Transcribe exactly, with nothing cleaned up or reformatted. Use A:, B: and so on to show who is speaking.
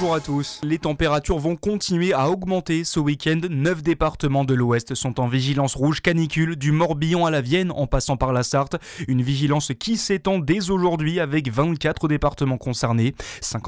A: bonjour à tous. Les températures vont continuer à augmenter ce week-end. Neuf départements de l'Ouest sont en vigilance rouge canicule, du Morbihan à la Vienne en passant par la Sarthe. Une vigilance qui s'étend dès aujourd'hui avec vingt-quatre départements concernés. cinquante